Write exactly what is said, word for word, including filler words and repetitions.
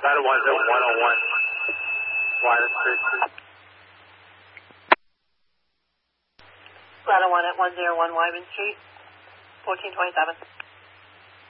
Ladder one's at one oh one. Wyman Street. Ladder one at one oh one Wyman Street, fourteen twenty-seven.